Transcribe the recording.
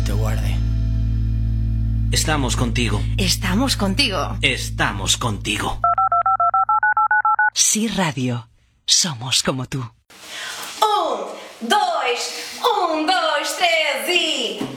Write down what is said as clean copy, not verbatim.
te guarde. Estamos contigo. Estamos contigo. Estamos contigo. Sí Radio. Somos como tú. Um, dois, três e...